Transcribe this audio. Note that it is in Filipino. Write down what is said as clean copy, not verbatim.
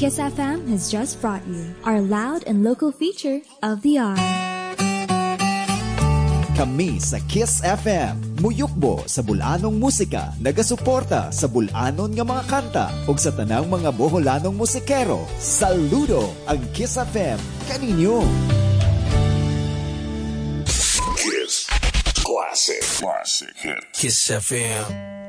Kiss FM has just brought you our loud and local feature of the hour. Kami sa Kiss FM, muyukbo sa bulanong musika, nagasuporta sa bulanon nga mga kanta ug sa tanang mga Boholanong musikero. Saludo ang Kiss FM kaninyo. Kiss Classic Hit. Kiss FM.